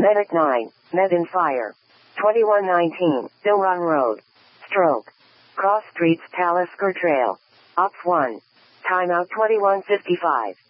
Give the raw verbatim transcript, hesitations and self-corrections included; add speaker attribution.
Speaker 1: Medic nine, Med and Fire. twenty-one nineteen, Dillrun Road. Stroke. Cross Streets Talisker Trail. Ops one. Timeout twenty-one fifty-five.